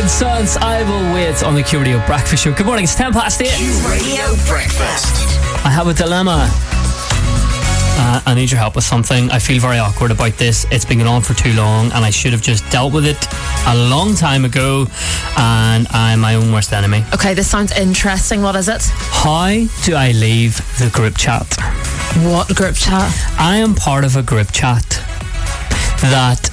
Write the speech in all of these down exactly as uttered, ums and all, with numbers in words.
Ed Sons, I Will Wait on the Q Radio Breakfast Show. Good morning, it's ten past eight. Q Radio Breakfast. I have a dilemma. Uh, I need your help with something. I feel very awkward about this. It's been going on for too long and I should have just dealt with it a long time ago, and I'm my own worst enemy. Okay, this sounds interesting. What is it? How do I leave the group chat? What group chat? I am part of a group chat that...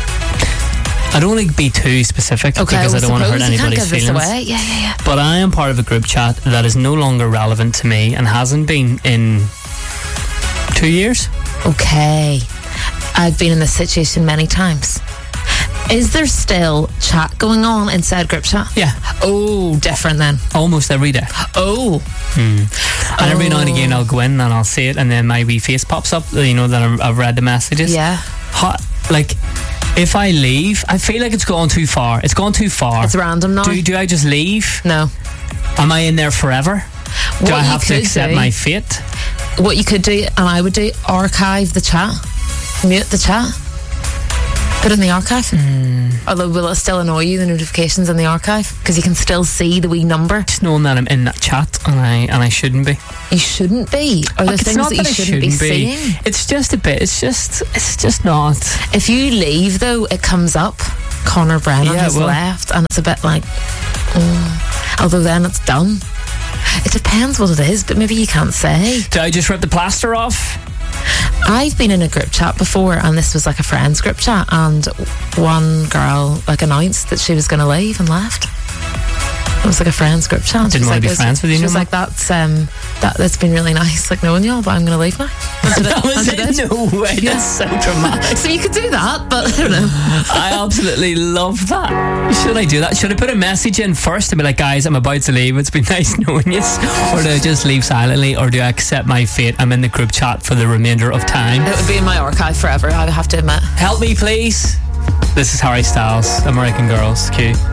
I don't want to be too specific, Okay, because well, I don't want to hurt suppose you can't anybody's give this feelings. away. Yeah, yeah, yeah. But I am part of a group chat that is no longer relevant to me and hasn't been in two years. Okay. I've been in this situation many times. Is there still chat going on inside group chat? Yeah. Oh, different then. Almost every day. Oh. Hmm. And every now and again I'll go in and I'll see it, and then my wee face pops up, you know, that I'm- I've read the messages. Yeah. How, like, if I leave, I feel like it's gone too far. It's gone too far. It's random now. Do, do I just leave? No. Am I in there forever? Do What I you have to could accept do- my fate? What you could do, and I would do, archive the chat. Mute the chat. Put it in the archive. Hmm. Although, will it still annoy you, the notifications in the archive? Because you can still see the wee number. Just knowing that I'm in that chat and I and I shouldn't be. You shouldn't be. Or the Like, it's things not that you I shouldn't, be seeing. It's just a bit. It's just. It's just not. If you leave, though, it comes up. Connor Brennan Yeah, has well. left, and it's a bit like, mm. although then it's done. It depends what it is, but maybe you can't say. Do I just rip the plaster off? I've been in a group chat before, and this was like a friends group chat, and one girl like announced that she was going to leave and left. It was like a friends group chat. Didn't She was want to like, be "It's- friends with you She no was more?" like, "That's um, that that's been really nice, like knowing you all, but I'm going to leave now." And she did. That was And she did. it. No way. That's so dramatic. So you could do that, but I don't know. I absolutely love that. Should I do that? Should I put a message in first to be like, guys, I'm about to leave. It's been nice knowing you. Or do I just leave silently? Or do I accept my fate? I'm in the group chat for the remainder of time. It would be in my archive forever, I have to admit. Help me, please. This is Harry Styles, American Girls. Q.